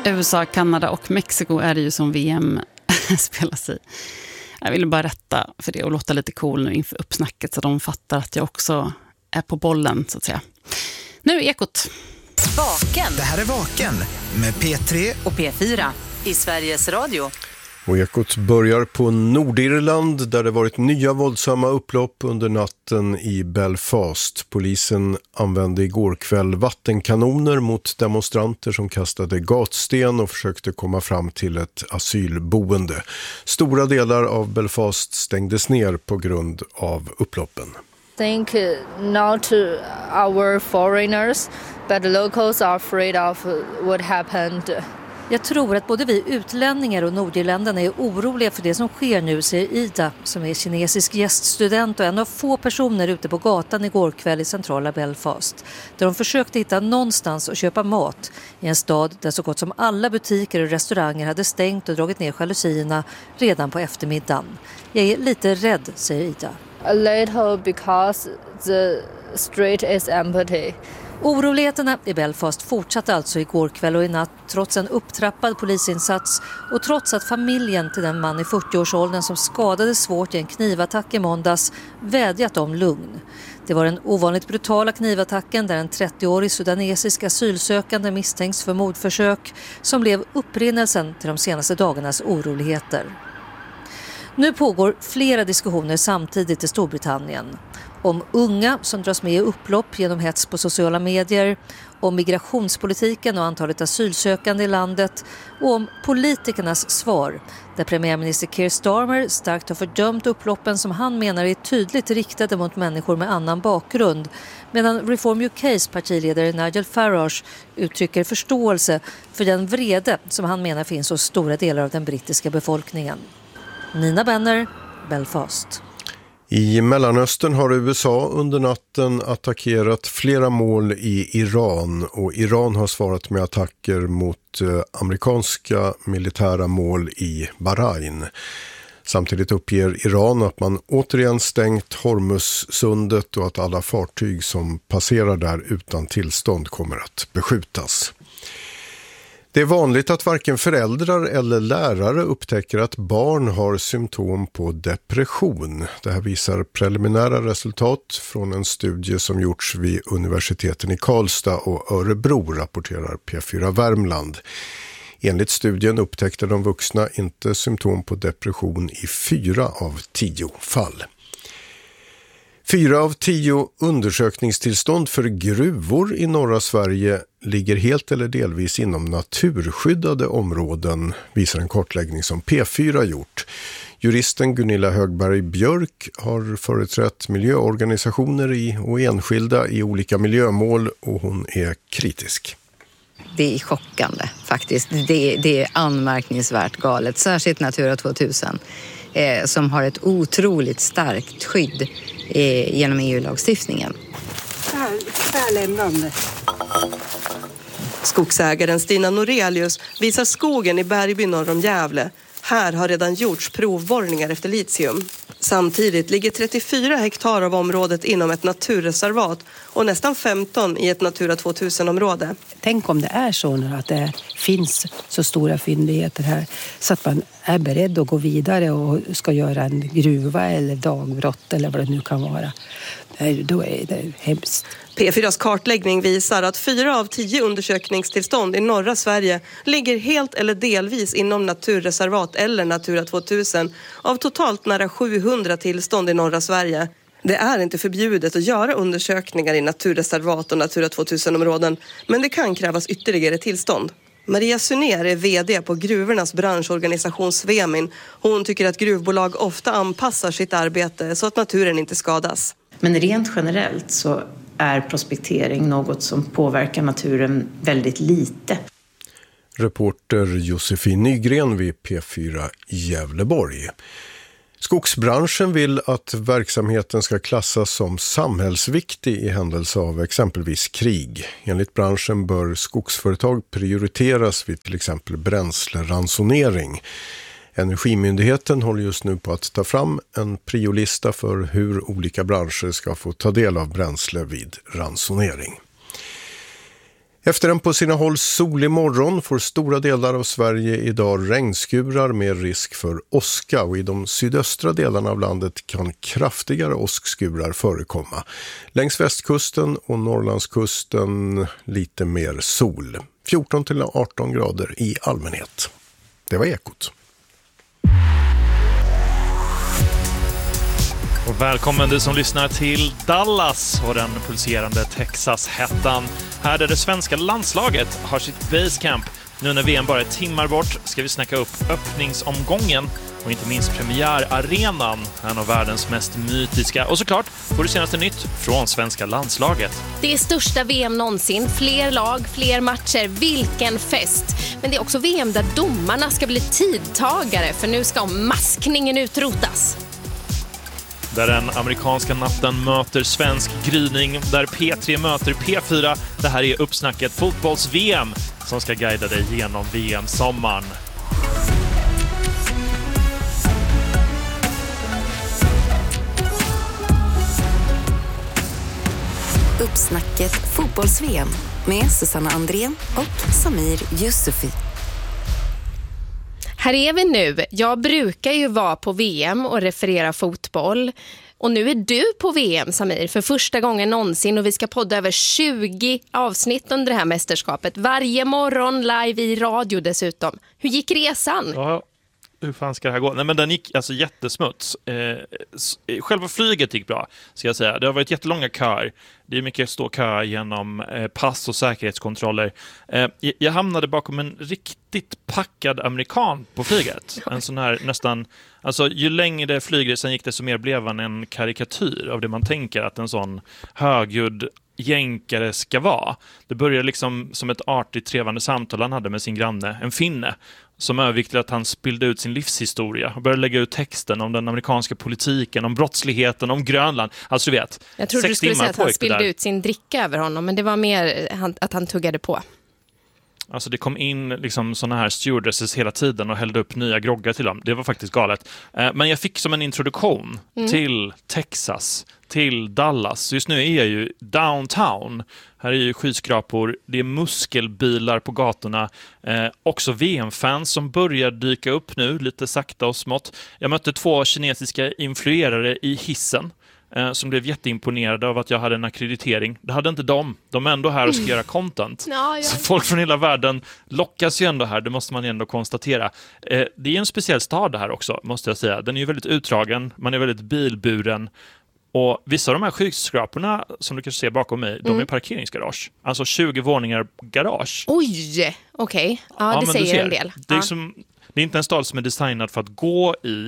USA, Kanada och Mexiko är det ju som VM spelas i. Jag ville bara rätta för det och låta lite cool nu inför uppsnacket så de fattar att jag också är på bollen så att säga. Nu Ekot. Vaken. Det här är Vaken med P3 och P4 i Sveriges Radio. Och Ekot börjar på Nordirland där det varit nya våldsamma upplopp under natten i Belfast. Polisen använde igår kväll vattenkanoner mot demonstranter som kastade gatsten och försökte komma fram till ett asylboende. Stora delar av Belfast stängdes ner på grund av upploppen. Think not our foreigners, but the locals are afraid of what happened. Jag tror att både vi utlänningar och nordirländarna är oroliga för det som sker nu, säger Ida, som är kinesisk gäststudent och en av få personer ute på gatan igår kväll i centrala Belfast. Där de försökte hitta någonstans att köpa mat i en stad där så gott som alla butiker och restauranger hade stängt och dragit ner jalusierna redan på eftermiddagen. Jag är lite rädd, säger Ida. A little because the street is empty. Oroligheterna i Belfast fortsatte alltså igår kväll och i natt trots en upptrappad polisinsats och trots att familjen till den man i 40-årsåldern som skadades svårt i en knivattack i måndags vädjat om lugn. Det var den ovanligt brutala knivattacken där en 30-årig sudanesisk asylsökande misstänks för mordförsök som blev upprinnelsen till de senaste dagarnas oroligheter. Nu pågår flera diskussioner samtidigt i Storbritannien. Om unga som dras med i upplopp genom hets på sociala medier, om migrationspolitiken och antalet asylsökande i landet och om politikernas svar, där premiärminister Keir Starmer starkt har fördömt upploppen som han menar är tydligt riktade mot människor med annan bakgrund, medan Reform UKs partiledare Nigel Farage uttrycker förståelse för den vrede som han menar finns hos stora delar av den brittiska befolkningen. Nina Benner, Belfast. I Mellanöstern har USA under natten attackerat flera mål i Iran och Iran har svarat med attacker mot amerikanska militära mål i Bahrain. Samtidigt uppger Iran att man återigen stängt Hormuzsundet och att alla fartyg som passerar där utan tillstånd kommer att beskjutas. Det är vanligt att varken föräldrar eller lärare upptäcker att barn har symptom på depression. Det här visar preliminära resultat från en studie som gjorts vid universiteten i Karlstad och Örebro, rapporterar P4 Värmland. Enligt studien upptäckte de vuxna inte symptom på depression i 4 av 10 fall. 4 av 10 undersökningstillstånd för gruvor i norra Sverige ligger helt eller delvis inom naturskyddade områden, visar en kartläggning som P4 gjort. Juristen Gunilla Högberg Björk har företrätt miljöorganisationer och enskilda i olika miljömål och hon är kritisk. Det är chockande faktiskt. Det är anmärkningsvärt galet, särskilt Natura 2000 som har ett otroligt starkt skydd genom EU-lagstiftningen. Skogsägaren Stina Norelius visar skogen i Bergby norr om Gävle. Här har redan gjorts provborrningar efter litium. Samtidigt ligger 34 hektar av området inom ett naturreservat och nästan 15 i ett Natura 2000-område. Tänk om det är så nu att det finns så stora fyndigheter här så att man är beredd att gå vidare och ska göra en gruva eller dagbrott eller vad det nu kan vara. Då är det hemskt. P4s kartläggning visar att 4 av 10 undersökningstillstånd i norra Sverige ligger helt eller delvis inom naturreservat eller Natura 2000 av totalt nära 700 tillstånd i norra Sverige. Det är inte förbjudet att göra undersökningar i naturreservat och Natura 2000-områden, men det kan krävas ytterligare tillstånd. Maria Sunér är vd på gruvornas branschorganisation Svemin. Hon tycker att gruvbolag ofta anpassar sitt arbete så att naturen inte skadas. Men rent generellt så är prospektering något som påverkar naturen väldigt lite. Reporter Josefin Nygren vid P4 Gävleborg. Skogsbranschen vill att verksamheten ska klassas som samhällsviktig i händelse av exempelvis krig. Enligt branschen bör skogsföretag prioriteras vid till exempel bränsleransonering. Energimyndigheten håller just nu på att ta fram en priolista för hur olika branscher ska få ta del av bränsle vid ransonering. Efter en på sina håll solig morgon får stora delar av Sverige idag regnskurar med risk för åska, och i de sydöstra delarna av landet kan kraftigare åskskurar förekomma. Längs västkusten och Norrlandskusten lite mer sol. 14-18 grader i allmänhet. Det var Ekot. Och välkommen du som lyssnar till Dallas och den pulserande Texas-hettan. Här där det svenska landslaget har sitt basecamp. Nu när VM bara är timmar bort ska vi snacka upp öppningsomgången och inte minst premiärarenan, en av världens mest mytiska. Och såklart får du senaste nytt från svenska landslaget. Det är största VM någonsin, fler lag, fler matcher, vilken fest. Men det är också VM där domarna ska bli tidtagare, för nu ska maskningen utrotas. Där den amerikanska natten möter svensk gryning, där P3 möter P4. Det här är uppsnacket fotbolls-VM som ska guida dig genom VM-sommaren. Uppsnacket fotbolls-VM med Susanna Andrén och Samir Yusufi. Här är vi nu. Jag brukar ju vara på VM och referera fotboll. Och nu är du på VM, Samir, för första gången någonsin. Och vi ska podda över 20 avsnitt under det här mästerskapet. Varje morgon live i radio dessutom. Hur gick resan? Ja, hur fan ska det här gå? Nej, men den gick alltså jättesmuts. Själva flyget gick bra, ska jag säga. Det har varit jättelånga köer. Det är mycket ståköer genom pass och säkerhetskontroller. Jag hamnade bakom en riktigt packad amerikan på flyget. En sån här nästan... Alltså, ju längre flygresan gick det, så mer blev han en karikatyr av det man tänker att en sån högljudd jänkare ska vara. Det började liksom som ett artigt trevande samtal han hade med sin granne, en finne, som övergick till att han spillde ut sin livshistoria och började lägga ut texten om den amerikanska politiken, om brottsligheten, om Grönland. Alltså du vet, jag trodde du skulle säga att han spillde ut sin dricka över honom, men det var mer att han tuggade på. Alltså det kom in liksom såna här stewardesses hela tiden och hällde upp nya groggar till dem. Det var faktiskt galet. Men jag fick som en introduktion till Texas, till Dallas. Just nu är jag ju downtown. Här är ju skyskrapor, det är muskelbilar på gatorna. Också VM-fans som börjar dyka upp nu, lite sakta och smått. Jag mötte 2 kinesiska influerare i hissen. Som blev jätteimponerade av att jag hade en akkreditering. Det hade inte de. De är ändå här och ska göra content. Ja. Så folk från hela världen lockas ju ändå här, det måste man ju ändå konstatera. Det är en speciell stad det här också, måste jag säga. Den är ju väldigt utdragen, man är väldigt bilburen. Och vissa av de här skyskraporna som du kanske ser bakom mig, de är parkeringsgarage. Alltså 20 våningar garage. Oj, okej. Ja, det säger en del. Det är, det är inte en stad som är designad för att gå i.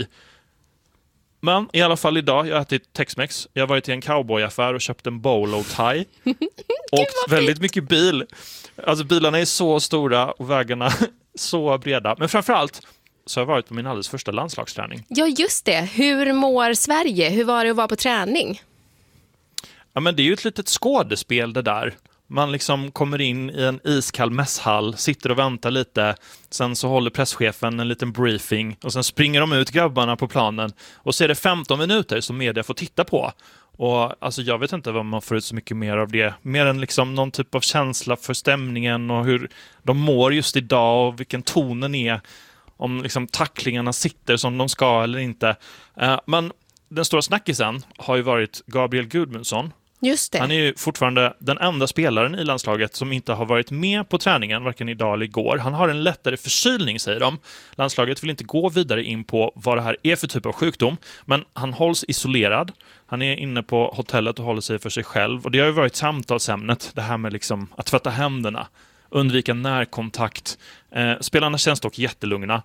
Men i alla fall idag, jag har ätit Tex-Mex. Jag har varit i en cowboyaffär och köpt en bolo tie. Och väldigt mycket bil. Alltså bilarna är så stora och vägarna så breda. Men framförallt så har jag varit på min alldeles första landslagsträning. Ja, just det. Hur mår Sverige? Hur var det att vara på träning? Ja, men det är ju ett litet skådespel det där. Man liksom kommer in i en iskall mässhall, sitter och väntar lite. Sen så håller presschefen en liten briefing. Och sen springer de ut grabbarna på planen. Och så är det 15 minuter som media får titta på. Och alltså jag vet inte vad man får ut så mycket mer av det. Mer än liksom någon typ av känsla för stämningen och hur de mår just idag och vilken tonen är. Om liksom tacklingarna sitter som de ska eller inte. Men den stora snackisen har ju varit Gabriel Gudmundsson. Just det. Han är ju fortfarande den enda spelaren i landslaget som inte har varit med på träningen, varken idag eller igår. Han har en lättare förkylning, säger de. Landslaget vill inte gå vidare in på vad det här är för typ av sjukdom, men han hålls isolerad. Han är inne på hotellet och håller sig för sig själv. Och det har ju varit samtalsämnet, det här med liksom att tvätta händerna, undvika närkontakt. Spelarna känns dock jättelugna.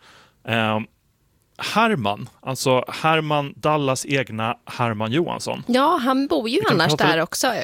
Herman, Dallas egna Herman Johansson. Ja, han bor ju annars där också.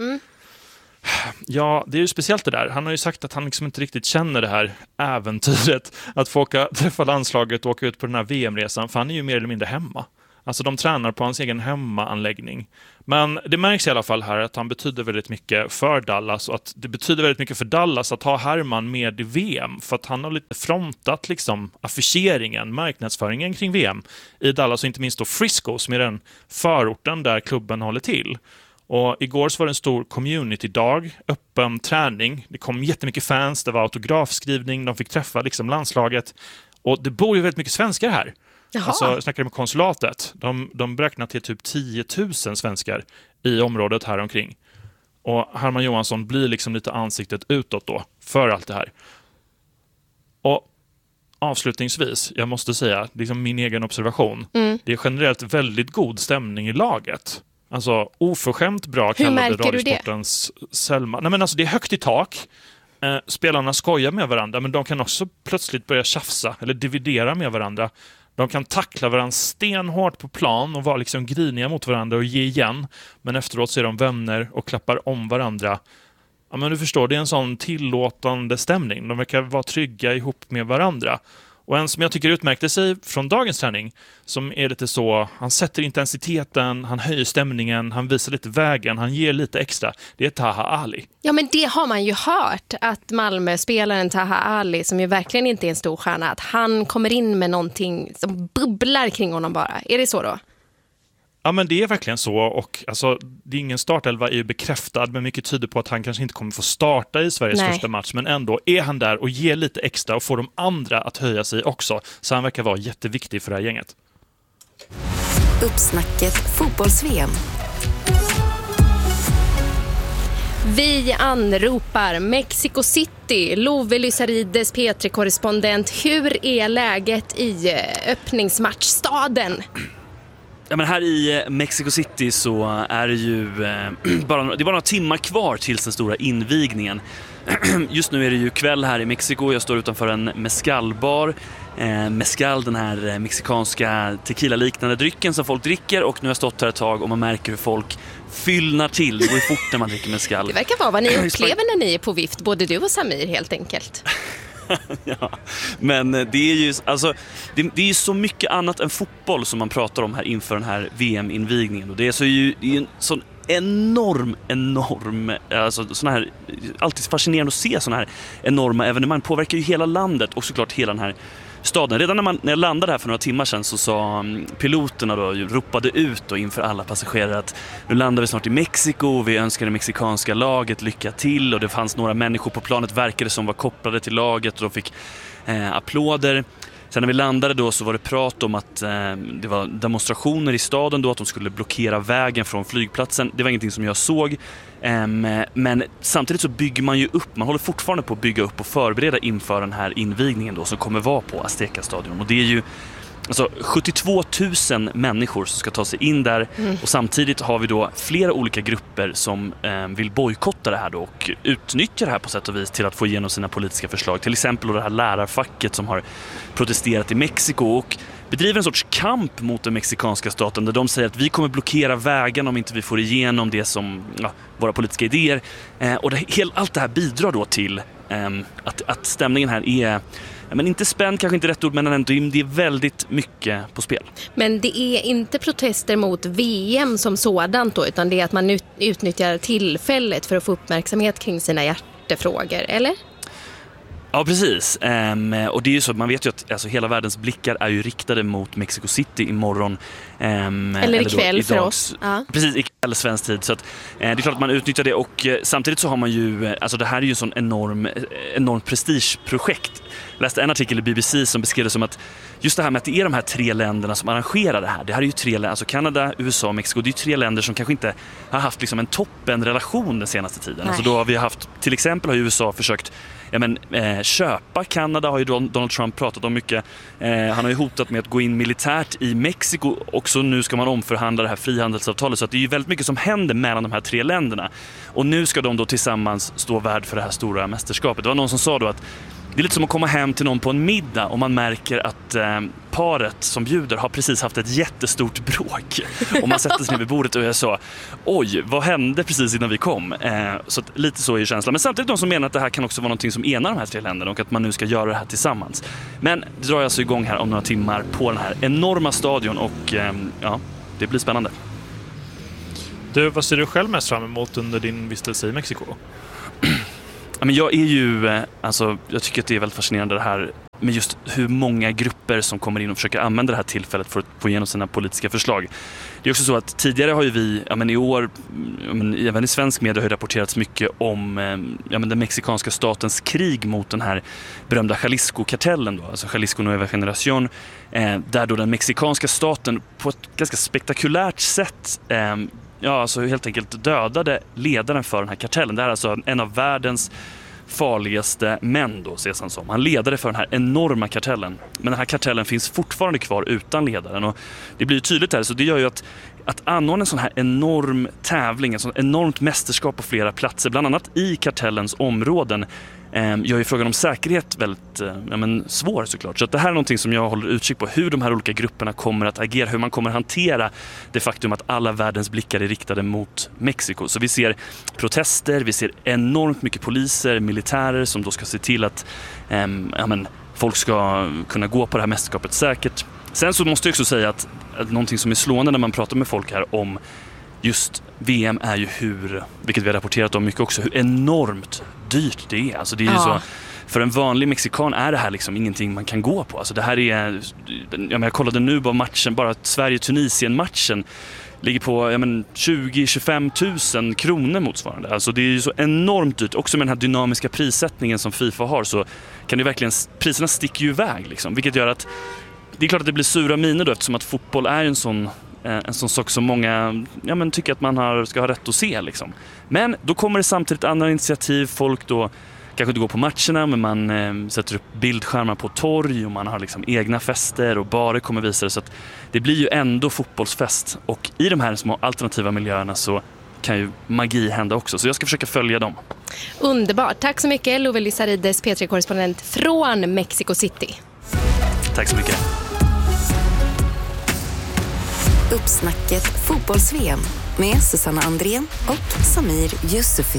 Ja, det är ju speciellt det där. Han har ju sagt att han liksom inte riktigt känner det här äventyret att få träffa landslaget och åka ut på den här VM-resan, för han är ju mer eller mindre hemma. Alltså de tränar på hans egen hemmaanläggning. Men det märks i alla fall här att han betyder väldigt mycket för Dallas, och att det betyder väldigt mycket för Dallas att ha Herman med i VM, för att han har lite frontat liksom affischeringen, marknadsföringen kring VM i Dallas, och inte minst då Frisco som är den förorten där klubben håller till. Och igår så var det en stor community-dag, öppen träning. Det kom jättemycket fans, det var autografskrivning, de fick träffa liksom landslaget. Och det bor ju väldigt mycket svenskar här. Jaha. Alltså, jag snackade med konsulatet. De beräknar till typ 10 000 svenskar i området här omkring. Och Herman Johansson blir liksom lite ansiktet utåt då för allt det här. Och avslutningsvis, jag måste säga, liksom min egen observation. Det är generellt väldigt god stämning i laget. Alltså oförskämt bra kallade Radiosportens Selma. Nej, men alltså det är högt i tak. Spelarna skojar med varandra, men de kan också plötsligt börja tjafsa eller dividera med varandra. De kan tackla varandra stenhårt på plan och vara liksom griniga mot varandra och ge igen. Men efteråt så är de vänner och klappar om varandra. Ja, men du förstår, det är en sån tillåtande stämning. De verkar vara trygga ihop med varandra. Och en som jag tycker utmärkte sig från dagens träning, som är lite så, han sätter intensiteten, han höjer stämningen, han visar lite vägen, han ger lite extra. Det är Taha Ali. Ja, men det har man ju hört, att Malmö-spelaren Taha Ali, som ju verkligen inte är en stor stjärna, att han kommer in med någonting som bubblar kring honom bara. Är det så då? Ja, men det är verkligen så, och alltså, det är ingen startelva är ju bekräftad, men mycket tyder på att han kanske inte kommer få starta i Sveriges första match, men ändå är han där och ger lite extra och får de andra att höja sig också, så han verkar vara jätteviktig för det här gänget. Uppsnacket fotbolls-VM. Vi anropar Mexico City. Love Lysarides, P3-korrespondent. Hur är läget i öppningsmatchstaden? Ja, men här i Mexico City så är det ju bara några timmar kvar tills den stora invigningen. Just nu är det ju kväll här i Mexiko. Jag står utanför en mezcalbar. Mezcal, den här mexikanska tequila-liknande drycken som folk dricker, och nu har jag stått här ett tag och man märker hur folk fyllnar till. Det går ju fort när man dricker mezcal. Det verkar vara vad ni upplever när ni är på vift, både du och Samir helt enkelt. Ja, men det är ju alltså, det är ju så mycket annat än fotboll som man pratar om här inför den här VM-invigningen, och det är ju en sån enorm alltså såna här, alltid fascinerande att se såna här enorma evenemang. Påverkar ju hela landet och såklart hela den här staden. Redan när jag landade här för några timmar sedan så sa piloterna då, ropade ut då inför alla passagerare att nu landar vi snart i Mexiko, vi önskar det mexikanska laget lycka till, och det fanns några människor på planet, verkade som var kopplade till laget, och de fick applåder. Sen när vi landade då så var det prat om att det var demonstrationer i staden då, att de skulle blockera vägen från flygplatsen. Det var ingenting som jag såg. Men samtidigt så bygger man ju upp, man håller fortfarande på att bygga upp och förbereda inför den här invigningen då, som kommer vara på Azteca-stadion. Och det är ju alltså 72 000 människor som ska ta sig in där. Och samtidigt har vi då flera olika grupper som vill bojkotta det här då och utnyttja det här på sätt och vis till att få igenom sina politiska förslag. Till exempel då det här lärarfacket som har protesterat i Mexiko och bedriver en sorts kamp mot den mexikanska staten, där de säger att vi kommer blockera vägen om inte vi får igenom det som våra politiska idéer. Och allt det här bidrar då till att stämningen här är, men inte spänd, kanske inte rätt ord, men ändå, det är väldigt mycket på spel. Men det är inte protester mot VM som sådant då, utan det är att man utnyttjar tillfället för att få uppmärksamhet kring sina hjärtefrågor, eller? Ja, precis. Och det är ju så att man vet ju att alltså, hela världens blickar är ju riktade mot Mexico City imorgon. Eller ikväll för oss. Ja. Precis, ikväll svensk tid. Så att, det är klart att man utnyttjar det, och samtidigt så har man ju, alltså det här är ju en sån enorm prestigeprojekt. Jag läste en artikel i BBC som beskrev det som att just det här med att det är de här 3 länderna som arrangerar det här. Det här är ju 3 länder, alltså Kanada, USA och Mexiko. Det är ju 3 länder som kanske inte har haft liksom en toppenrelation den senaste tiden. Alltså då har vi haft, till exempel har USA försökt köpa Kanada, har ju Donald Trump pratat om mycket. Han har ju hotat med att gå in militärt i Mexiko, och så nu ska man omförhandla det här frihandelsavtalet. Så att det är ju väldigt mycket som händer mellan de här 3 länderna. Och nu ska de då tillsammans stå värd för det här stora mästerskapet. Det var någon som sa då att det är lite som att komma hem till någon på en middag och man märker att paret som bjuder har precis haft ett jättestort bråk. Och man sätter sig ner vid bordet och jag sa, oj, vad hände precis innan vi kom? Så att lite så är ju känslan. Men samtidigt de som menar att det här kan också vara någonting som enar de här 3 länderna och att man nu ska göra det här tillsammans. Men det drar alltså igång här om några timmar på den här enorma stadion, och det blir spännande. Du, vad ser du själv mest fram emot under din vistelse i Mexiko? Men jag är ju, jag tycker att det är väldigt fascinerande det här med just hur många grupper som kommer in och försöker använda det här tillfället för att få igenom sina politiska förslag. Det är också så att tidigare har ju vi, i år, även i svensk media har rapporterats mycket om den mexikanska statens krig mot den här berömda Jalisco-kartellen då, alltså Jalisco Nueva Generación, där då den mexikanska staten på ett ganska spektakulärt sätt alltså helt enkelt dödade ledaren för den här kartellen. Det här är alltså en av världens farligaste män då, ses han som. Han ledade för den här enorma kartellen. Men den här kartellen finns fortfarande kvar utan ledaren. Och det blir ju tydligt här, så det gör ju att anordna en sån här enorm tävling, en sån enormt mästerskap på flera platser, bland annat i kartellens områden, gör ju frågan om säkerhet väldigt svår såklart. Så att det här är någonting som jag håller utkik på, hur de här olika grupperna kommer att agera, hur man kommer att hantera det faktum att alla världens blickar är riktade mot Mexiko. Så vi ser protester, vi ser enormt mycket poliser, militärer som då ska se till att folk ska kunna gå på det här mästerskapet säkert. Sen så måste jag också säga att någonting som är slående när man pratar med folk här om just VM är ju vilket vi har rapporterat om mycket också, hur enormt dyrt det är. Alltså det är ju så, för en vanlig mexikan är det här liksom ingenting man kan gå på. Alltså det här är, jag kollade nu på matchen, bara Sverige-Tunisien-matchen ligger på 20-25 000 kronor motsvarande. Alltså det är ju så enormt dyrt. Också med den här dynamiska prissättningen som FIFA har, så kan det verkligen, priserna sticker ju iväg liksom, vilket gör att det är klart att det blir sura miner då, eftersom att fotboll är en sån sak som många tycker att man ska ha rätt att se liksom. Men då kommer det samtidigt andra initiativ. Folk då kanske inte går på matcherna, men man sätter upp bildskärmar på torg och man har liksom egna fester och barer kommer visa det. Så att det blir ju ändå fotbollsfest. Och i de här små alternativa miljöerna så kan ju magi hända också. Så jag ska försöka följa dem. Underbart. Tack så mycket, Love Lizarides, P3-korrespondent från Mexico City. Tack så mycket. Uppsnacket fotbolls-VM med Susanna Andrén och Samir Yusufi.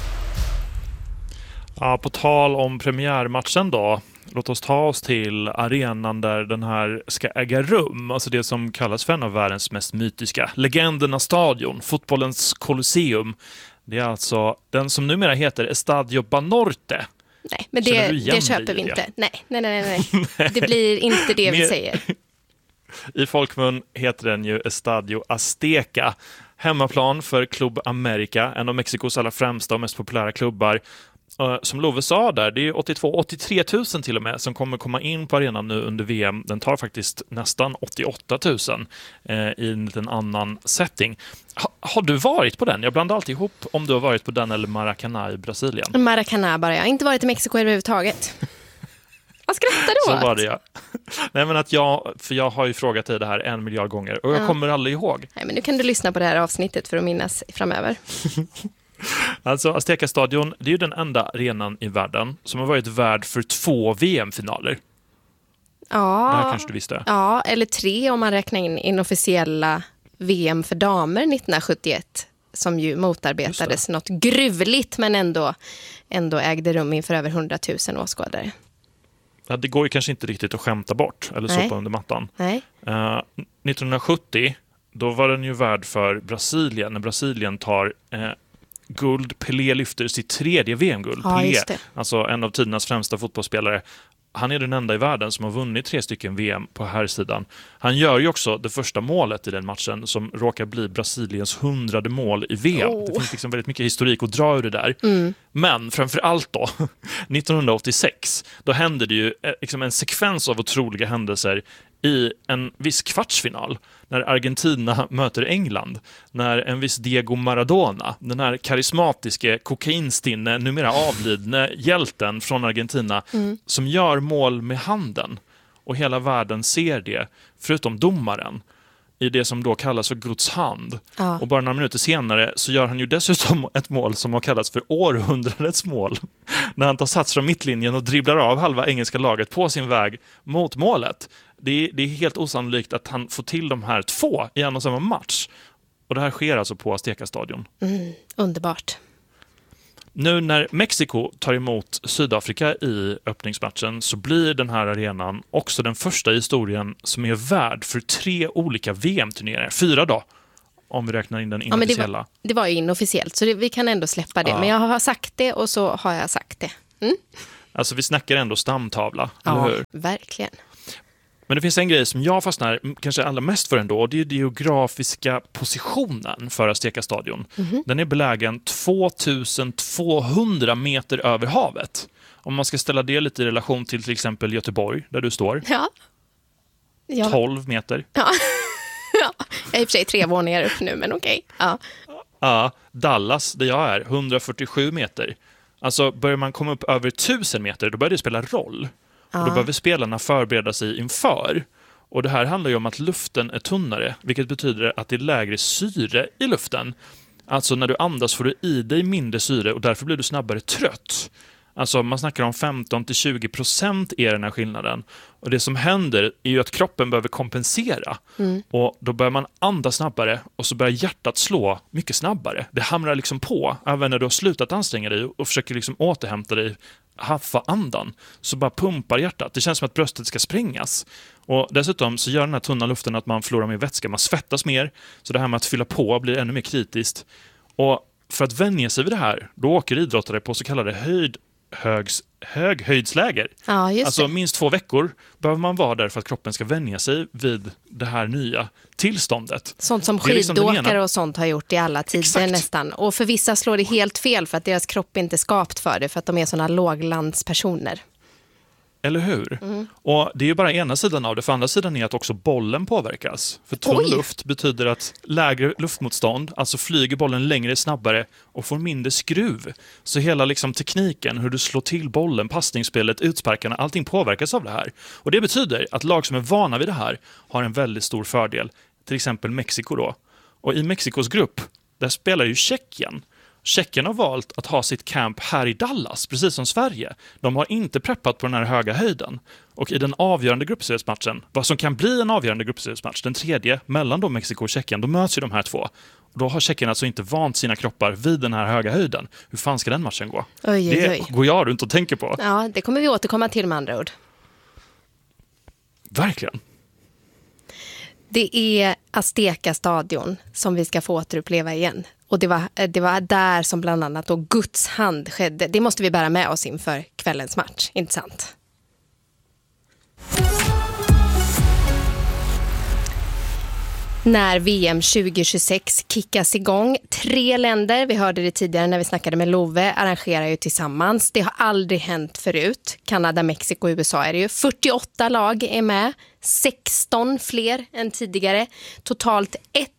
Ja, på tal om premiärmatchen då. Låt oss ta oss till arenan där den här ska äga rum. Alltså det som kallas för en av världens mest mytiska legendernas stadion, fotbollens Colosseum. Det är alltså den som numera heter Estadio Banorte. Nej, men det köper vi inte. Nej. Det blir inte det vi säger. I folkmun heter den ju Estadio Azteca. Hemmaplan för Club America, en av Mexikos allra främsta och mest populära klubbar. Som Love sa där, det är 83 000 till och med som kommer komma in på arenan nu under VM. Den tar faktiskt nästan 88 000 i en liten annan setting. Har du varit på den? Jag blandar alltid ihop om du har varit på den eller Maracanã i Brasilien. Maracanã bara, jag har inte varit i Mexiko överhuvudtaget. Vad skrattar du åt? Så var det, ja. Nej, men att jag har ju frågat dig det här 1 miljard gånger och jag kommer aldrig ihåg. Nej, men nu kan du lyssna på det här avsnittet för att minnas framöver. Alltså Azteca-stadion, det är ju den enda arenan i världen som har varit värd för 2 VM-finaler. Ja. Det här kanske du visste. Ja, eller 3 om man räknar in inofficiella VM för damer 1971 som ju motarbetades något gruvligt men ändå ägde rum inför över 100 000 åskådare. Ja, det går ju kanske inte riktigt att skämta bort eller sopa under mattan. Nej. 1970 då var den ju värd för Brasilien, när Brasilien tar guld. Pelé lyfter sitt 3:e VM-guld. Ja, Pelé, just det. alltså en av tidernas främsta fotbollsspelare. Han är den enda i världen som har vunnit 3 stycken VM på här sidan. Han gör ju också det första målet i den matchen som råkar bli Brasiliens 100:e mål i VM. Det finns liksom väldigt mycket historik att dra ur det där. Men framförallt då, 1986, då hände det ju liksom en sekvens av otroliga händelser i en viss kvartsfinal när Argentina möter England, när en viss Diego Maradona, den här karismatiske kokainstinne, numera avlidne hjälten från Argentina, som gör mål med handen och hela världen ser det, förutom domaren, i det som då kallas för Guds hand. Ja. Och bara några minuter senare så gör han ju dessutom ett mål som har kallats för århundradets mål. När han tar sats från mittlinjen och dribblar av halva engelska laget på sin väg mot målet. Det är helt osannolikt att han får till de här 2 i en och samma match. Och det här sker alltså på Azteca-stadion. Underbart. Nu när Mexiko tar emot Sydafrika i öppningsmatchen så blir den här arenan också den första i historien som är värd för 3 olika VM-turneringar. 4 då, om vi räknar in den inofficiella. Ja, men det var ju inofficiellt så vi kan ändå släppa det. Ja. Men jag har sagt det och så har jag sagt det. Alltså vi snackar ändå stamtavla, eller hur? Verkligen. Men det finns en grej som jag fastnar kanske allra mest för ändå, och det är den geografiska positionen för Azteca-stadion. Den är belägen 2200 meter över havet. Om man ska ställa det lite i relation till exempel Göteborg, där du står. Ja. 12 meter. Ja. Jag är i och för sig 3 våningar upp nu, men okej. Ja. Ja, Dallas, där jag är, 147 meter. Alltså börjar man komma upp över 1000 meter, då börjar det spela roll. Och då behöver spelarna förbereda sig inför. Och det här handlar ju om att luften är tunnare, vilket betyder att det är lägre syre i luften. Alltså när du andas får du i dig mindre syre och därför blir du snabbare trött. Alltså man snackar om 15-20% är den här skillnaden. Och det som händer är ju att kroppen behöver kompensera. Och då börjar man andas snabbare och så börjar hjärtat slå mycket snabbare. Det hamrar liksom på, även när du har slutat anstränga dig och försöker liksom återhämta dig, haffa andan, så bara pumpar hjärtat. Det känns som att bröstet ska sprängas. Och dessutom så gör den här tunna luften att man förlorar mer vätska, man svettas mer. Så det här med att fylla på blir ännu mer kritiskt. Och för att vänja sig vid det här, då åker idrottare på så kallade höghöjdsläger. Ja, just alltså det. minst 2 veckor behöver man vara där för att kroppen ska vänja sig vid det här nya tillståndet. Sånt som skidåkare och sånt har gjort i alla tider nästan. Och för vissa slår det helt fel för att deras kropp inte är skapt för det, för att de är såna låglandspersoner. Eller hur? Och det är ju bara ena sidan av det. För andra sidan är att också bollen påverkas. För tunn luft betyder att lägre luftmotstånd, alltså flyger bollen längre snabbare och får mindre skruv. Så hela liksom tekniken, hur du slår till bollen, passningsspelet, utsparkarna, allting påverkas av det här. Och det betyder att lag som är vana vid det här har en väldigt stor fördel. Till exempel Mexiko då. Och i Mexikos grupp, där spelar ju Tjeckien. Tjeckien har valt att ha sitt camp här i Dallas, precis som Sverige. De har inte preppat på den här höga höjden. Och i den avgörande gruppseriesmatchen, vad som kan bli en avgörande gruppseriesmatch, den tredje mellan då Mexiko och Tjeckien, då möts ju de här två. Och då har Tjeckien alltså inte vant sina kroppar vid den här höga höjden. Hur fan ska den matchen gå? Det går jag runt och tänker på. Ja, det kommer vi återkomma till med andra ord. Verkligen. Det är Azteca-stadion som vi ska få återuppleva igen. Och det var där som bland annat då Guds hand skedde. Det måste vi bära med oss inför kvällens match, inte sant? När VM 2026 kickas igång, 3 länder, vi hörde det tidigare när vi snackade med Love, arrangerar ju tillsammans. Det har aldrig hänt förut. Kanada, Mexiko och USA är det ju. 48 lag är med, 16 fler än tidigare. Totalt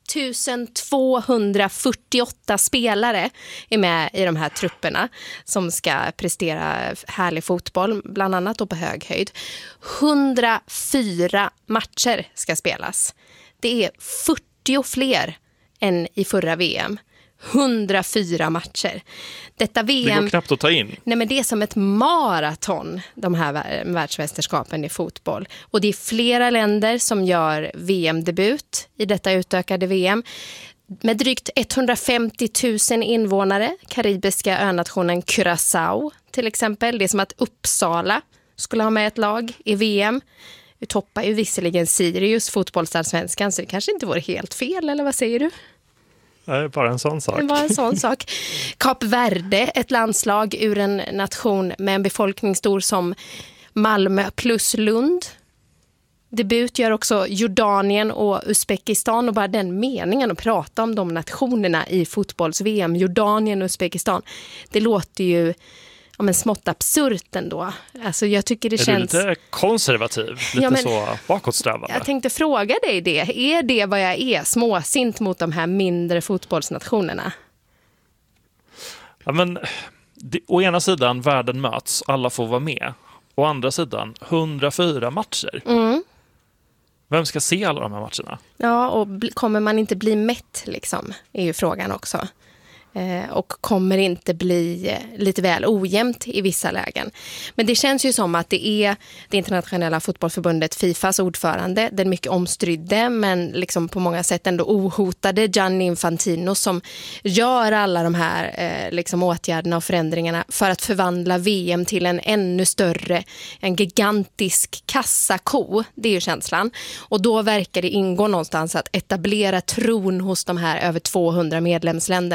1248 spelare är med i de här trupperna som ska prestera härlig fotboll, bland annat då på hög höjd. 104 matcher ska spelas. Det är 40 fler än i förra VM. 104 matcher. Detta VM, det går knappt att ta in. Nej, men det är som ett maraton, de här världsmästerskapen i fotboll. Och det är flera länder som gör VM-debut i detta utökade VM. Med drygt 150 000 invånare, karibiska önationen Curaçao till exempel. Det är som att Uppsala skulle ha med ett lag i VM. Vi toppar ju visserligen Sirius, fotbollsallsvenskan, så det kanske inte vore helt fel, eller vad säger du? Nej, bara en sån sak. Det var en sån sak. Kap Verde, ett landslag ur en nation med en befolkning stor som Malmö plus Lund. Debut gör också Jordanien och Uzbekistan, och bara den meningen att prata om de nationerna i fotbolls-VM, Jordanien och Uzbekistan, det låter ju men smått absurt ändå. Alltså jag tycker det känns... du lite konservativ? Lite så bakåtsträvande? Jag tänkte fråga dig det. Är det vad jag är? Småsint mot de här mindre fotbollsnationerna? Ja, men å ena sidan, världen möts. Alla får vara med. Å andra sidan, 104 matcher. Vem ska se alla de här matcherna? Ja, och kommer man inte bli mätt liksom, är ju frågan också. Och kommer inte bli lite väl ojämnt i vissa lägen. Men det känns ju som att det är det internationella fotbollsförbundet FIFAs ordförande, den mycket omstridde men liksom på många sätt ändå ohotade Gianni Infantino, som gör alla de här liksom åtgärderna och förändringarna för att förvandla VM till en ännu större, en gigantisk kassako. Det är ju känslan. Och då verkar det ingå någonstans att etablera tron hos de här över 200 medlemsländerna att ja,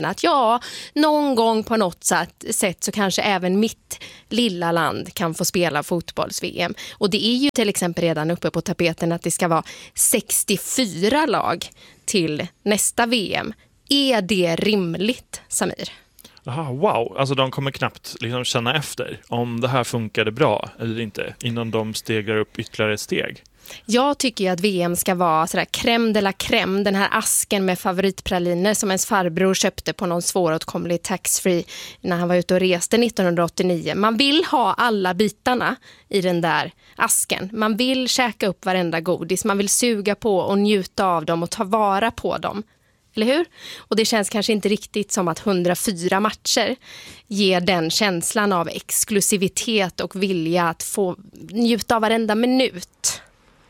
ja, någon gång på något sätt så kanske även mitt lilla land kan få spela fotbolls-VM. Och det är ju till exempel redan uppe på tapeten att det ska vara 64 lag till nästa VM. Är det rimligt, Samir? Aha, wow, alltså de kommer knappt liksom känna efter om det här funkade bra eller inte innan de stegrar upp ytterligare ett steg. Jag tycker ju att VM ska vara sådär crème de la crème, den här asken med favoritpraliner som ens farbror köpte på någon svåråtkomlig taxfree när han var ute och reste 1989. Man vill ha alla bitarna i den där asken. Man vill käka upp varenda godis, man vill suga på och njuta av dem och ta vara på dem. Eller hur? Och det känns kanske inte riktigt som att 104 matcher ger den känslan av exklusivitet och vilja att få njuta av varenda minut.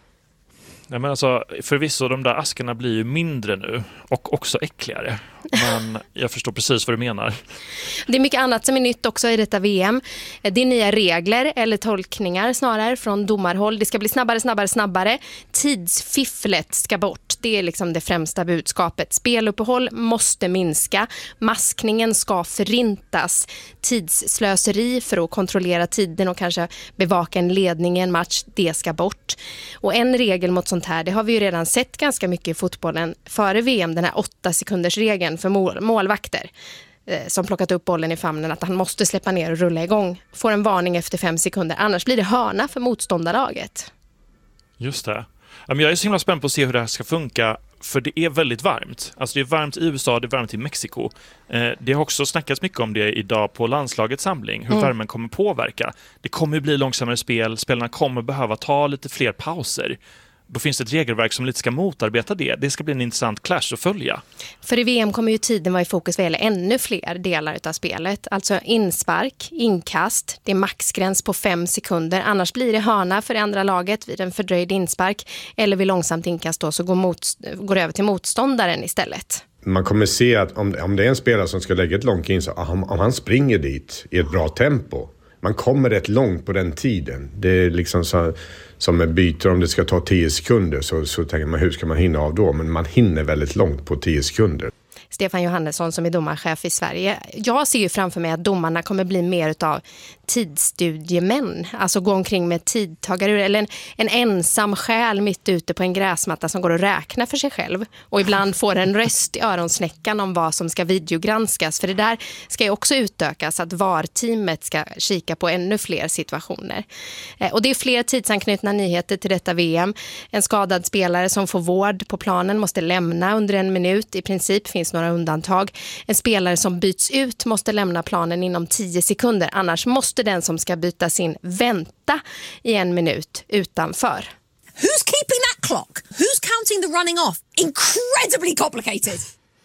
Nej, men alltså, förvisso, de där askarna blir ju mindre nu och också äckligare. Men jag förstår precis vad du menar. Det är mycket annat som är nytt också i detta VM. Det är nya regler eller tolkningar snarare från domarhåll. Det ska bli snabbare. Tidsfifflet ska bort. Det är liksom det främsta budskapet. Speluppehåll måste minska. Maskningen ska förintas. Tidsslöseri för att kontrollera tiden och kanske bevaka en ledning i en match, det ska bort. Och en regel mot sånt här, det har vi ju redan sett ganska mycket i fotbollen före VM, den här 8 sekunders regeln för målvakter som plockat upp bollen i famnen, att han måste släppa ner och rulla igång. Får en varning efter 5 sekunder, annars blir det hörna för motståndarlaget. Just det. Jag är så himla spänd på att se hur det här ska funka, för det är väldigt varmt. Alltså det är varmt i USA, det är varmt i Mexiko. Det har också snackats mycket om det idag på landslagets samling, hur värmen kommer påverka. Det kommer bli långsammare spel, spelarna kommer behöva ta lite fler pauser. Då finns det ett regelverk som lite ska motarbeta det. Det ska bli en intressant clash att följa. För i VM kommer ju tiden vara i fokus vad gäller ännu fler delar av spelet. Alltså inspark, inkast, det är maxgräns på 5 sekunder. Annars blir det hörna för det andra laget vid en fördröjd inspark. Eller vid långsamt inkast då, så går över till motståndaren istället. Man kommer se att om det är en spelare som ska lägga ett långt in, så om han springer dit i ett bra tempo, man kommer rätt långt på den tiden. Det är liksom så, som med byter, om det ska ta 10 sekunder så tänker man, hur ska man hinna av då? Men man hinner väldigt långt på 10 sekunder. Stefan Johannesson som är domarchef i Sverige. Jag ser ju framför mig att domarna kommer bli mer utav tidsstudiemän. Alltså gå omkring med tidtagare eller en ensam själ mitt ute på en gräsmatta som går och räknar för sig själv. Och ibland får en röst i öronsnäckan om vad som ska videogranskas. För det där ska ju också utökas, att VAR-teamet ska kika på ännu fler situationer. Och det är fler tidsanknutna nyheter till detta VM. En skadad spelare som får vård på planen måste lämna under 1 minut. I princip finns några undantag. En spelare som byts ut måste lämna planen inom 10 sekunder. Annars måste den som ska bytas in vänta i 1 minut utanför. Who's keeping that clock? Who's counting the running off? Incredibly complicated.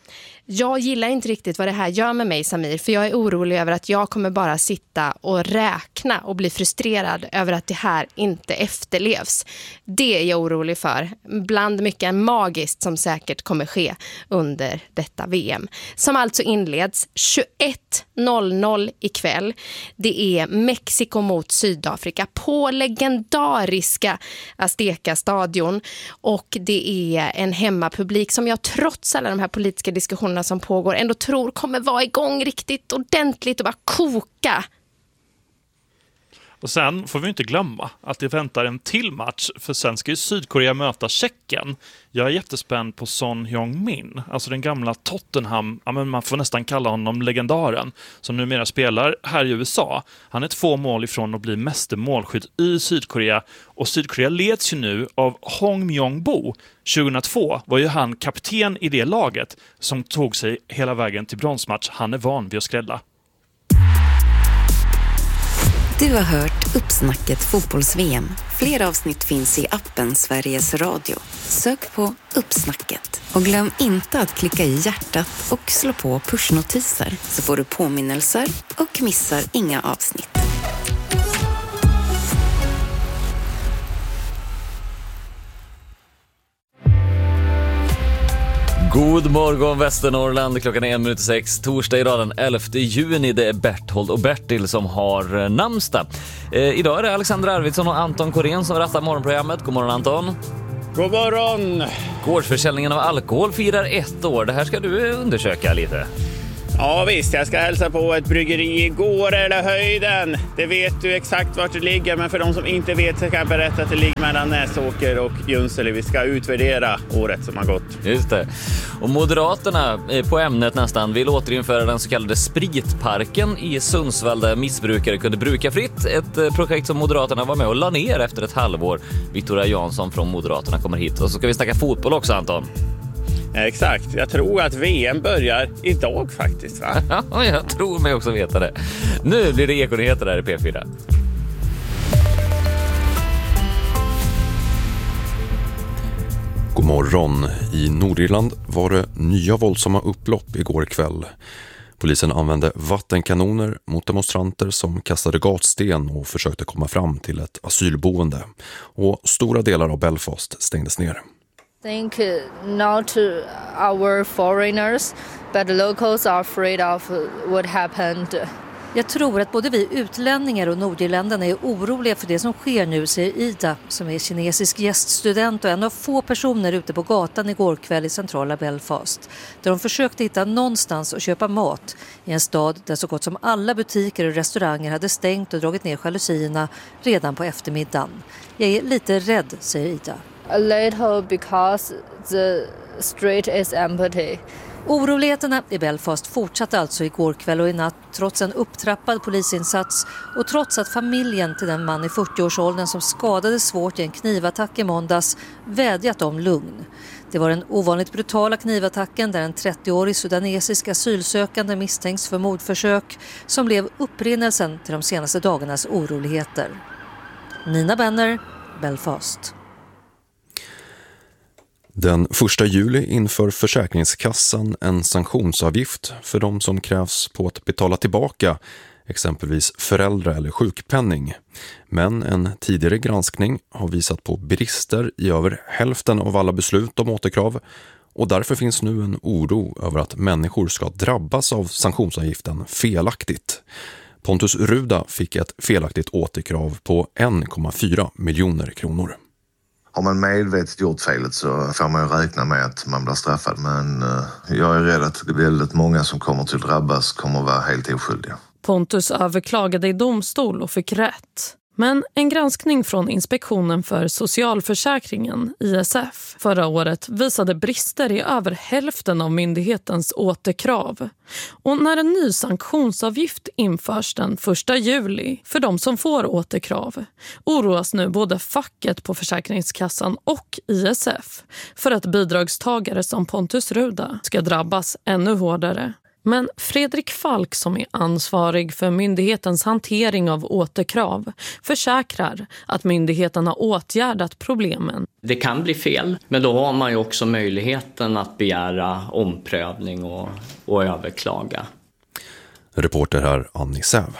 Jag gillar inte riktigt vad det här gör med mig, Samir, för jag är orolig över att jag kommer bara sitta och räkna och bli frustrerad över att det här inte efterlevs. Det är jag orolig för, bland mycket magiskt som säkert kommer ske under detta VM. Som alltså inleds 21:00 ikväll. Det är Mexiko mot Sydafrika på legendariska Azteca-stadion, och det är en hemmapublik som jag trots alla de här politiska diskussionerna som pågår ändå tror kommer vara igång riktigt ordentligt och bara koka. Och sen får vi inte glömma att det väntar en till match, för sen ska ju Sydkorea möta Tjeckien. Jag är jättespänd på Son Heung-min, alltså den gamla Tottenham, man får nästan kalla honom legendaren, som numera spelar här i USA. Han är 2 mål ifrån att bli mästermålskytt i Sydkorea, och Sydkorea leds ju nu av Hong Myong-bo. 2002 var ju han kapten i det laget som tog sig hela vägen till bronsmatch. Han är van vid att skrälla. Du har hört Uppsnacket fotbolls-VM. Fler avsnitt finns i appen Sveriges Radio. Sök på Uppsnacket. Och glöm inte att klicka i hjärtat och slå på pushnotiser, så får du påminnelser och missar inga avsnitt. God morgon Västernorrland, klockan är 1:06, torsdag i raden 11 juni. Det är Berthold och Bertil som har namnsdag. Idag är det Alexander Arvidsson och Anton Korén som rattar morgonprogrammet. God morgon Anton. God morgon. Gårdsförsäljningen av alkohol firar 1 år. Det här ska du undersöka lite. Ja visst, jag ska hälsa på ett bryggeri igår eller höjden. Det vet du exakt vart det ligger, men för de som inte vet så kan jag berätta att det ligger mellan Näsåker och Junsele. Vi ska utvärdera året som har gått. Just det. Och Moderaterna på ämnet nästan vill återinföra den så kallade spritparken i Sundsvall där missbrukare kunde bruka fritt. Ett projekt som Moderaterna var med och la ner efter ett halvår. Victoria Jansson från Moderaterna kommer hit. Och så ska vi snacka fotboll också, Anton. Exakt, jag tror att VM börjar idag faktiskt, va? Ja, jag tror mig också veta det. Nu blir det Ekonyheter där i P4. God morgon. I Nordirland var det nya våldsamma upplopp igår kväll. Polisen använde vattenkanoner mot demonstranter som kastade gatsten och försökte komma fram till ett asylboende. Och stora delar av Belfast stängdes ner. I think not our foreigners, but the locals are afraid of what happened. Jag tror att både vi utlänningar och nordirländarna är oroliga för det som sker nu, säger Ida, som är kinesisk gäststudent och en av få personer ute på gatan igår kväll i centrala Belfast, där de försökte hitta någonstans att köpa mat i en stad där så gott som alla butiker och restauranger hade stängt och dragit ner jalusierna redan på eftermiddagen. Jag är lite rädd, säger Ida. A little because the street is empty. Oroligheterna i Belfast fortsatte alltså igår kväll och i natt trots en upptrappad polisinsats och trots att familjen till den man i 40-årsåldern som skadades svårt i en knivattack i måndags vädjat om lugn. Det var den ovanligt brutala knivattacken där en 30-årig sudanesisk asylsökande misstänks för mordförsök som blev upprinnelsen till de senaste dagarnas oroligheter. Nina Benner, Belfast. Den 1 juli inför Försäkringskassan en sanktionsavgift för de som krävs på att betala tillbaka exempelvis föräldrar- eller sjukpenning. Men en tidigare granskning har visat på brister i över hälften av alla beslut om återkrav och därför finns nu en oro över att människor ska drabbas av sanktionsavgiften felaktigt. Pontus Ruda fick ett felaktigt återkrav på 1,4 miljoner kronor. Har man medvetet gjort felet så får man ju räkna med att man blir straffad. Men jag är rädd att väldigt många som kommer till drabbas kommer att vara helt oskyldiga. Pontus överklagade i domstol och fick rätt. Men en granskning från Inspektionen för socialförsäkringen, ISF, förra året visade brister i över hälften av myndighetens återkrav. Och när en ny sanktionsavgift införs den 1 juli för de som får återkrav oroas nu både facket på Försäkringskassan och ISF för att bidragstagare som Pontus Ruda ska drabbas ännu hårdare. Men Fredrik Falk, som är ansvarig för myndighetens hantering av återkrav, försäkrar att myndigheten har åtgärdat problemen. Det kan bli fel, men då har man ju också möjligheten att begära omprövning och överklaga. Reporter här Annie Säv.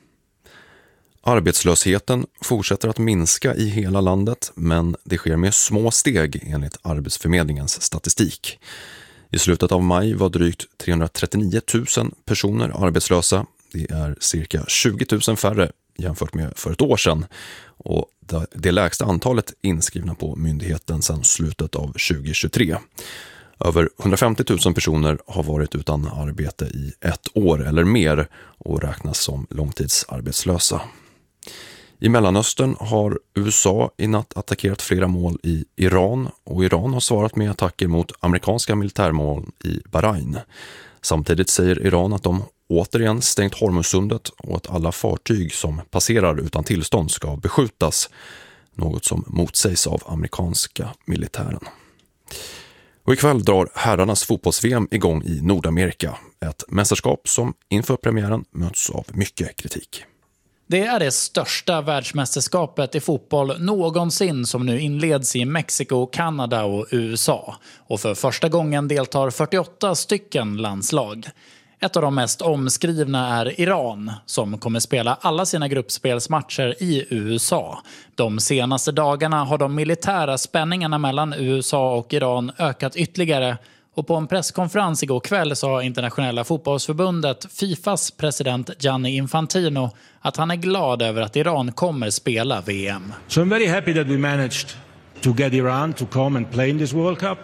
Arbetslösheten fortsätter att minska i hela landet, men det sker med små steg enligt Arbetsförmedlingens statistik. I slutet av maj var drygt 339 000 personer arbetslösa. Det är cirka 20 000 färre jämfört med för ett år sedan. Och det lägsta antalet inskrivna på myndigheten sedan slutet av 2023. Över 150 000 personer har varit utan arbete i ett år eller mer och räknas som långtidsarbetslösa. I Mellanöstern har USA i natt attackerat flera mål i Iran och Iran har svarat med attacker mot amerikanska militärmål i Bahrain. Samtidigt säger Iran att de återigen stängt Hormuzsundet och att alla fartyg som passerar utan tillstånd ska beskjutas, något som motsägs av amerikanska militären. Och ikväll drar herrarnas fotbolls-VM igång i Nordamerika, ett mästerskap som inför premiären möts av mycket kritik. Det är det största världsmästerskapet i fotboll någonsin som nu inleds i Mexiko, Kanada och USA. Och för första gången deltar 48 stycken landslag. Ett av de mest omskrivna är Iran som kommer spela alla sina gruppspelsmatcher i USA. De senaste dagarna har de militära spänningarna mellan USA och Iran ökat ytterligare. Och på en presskonferens igår kväll sa Internationella fotbollsförbundet FIFAs president Gianni Infantino att han är glad över att Iran kommer spela VM. So I'm very happy that we managed to get Iran to come and play in this World Cup.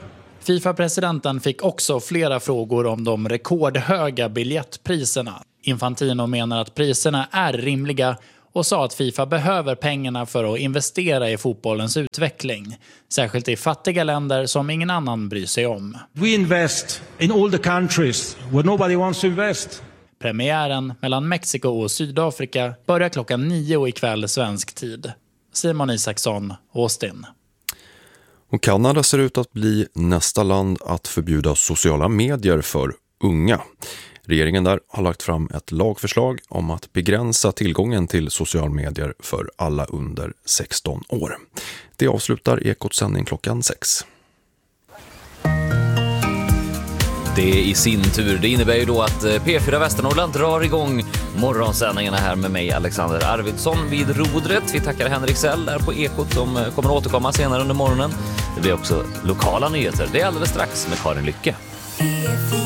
FIFA-presidenten fick också flera frågor om de rekordhöga biljettpriserna. Infantino menar att priserna är rimliga och sa att FIFA behöver pengarna för att investera i fotbollens utveckling. Särskilt i fattiga länder som ingen annan bryr sig om. We invest in all the countries where nobody wants to invest. Premiären mellan Mexiko och Sydafrika börjar 9:00 ikväll svensk tid. Simon Isaksson, Austin. Och Kanada ser ut att bli nästa land att förbjuda sociala medier för unga. Regeringen där har lagt fram ett lagförslag om att begränsa tillgången till sociala medier för alla under 16 år. Det avslutar Ekots sändning 6:00. Det i sin tur, det innebär ju då att P4 Västernorrland drar igång morgonsändningarna här med mig, Alexander Arvidsson, vid rodret. Vi tackar Henrik Sell där på Ekot som kommer att återkomma senare under morgonen. Det blir också lokala nyheter. Det är alldeles strax med Karin Lycke.